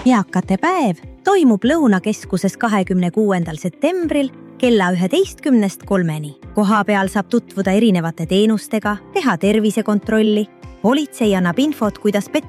Eakate päev toimub Lõunakeskuses 26. septembril kella 11:03. Kohapeal saab tutvuda erinevate teenustega, teha tervisekontrolli. Politsei annab infot, kuidas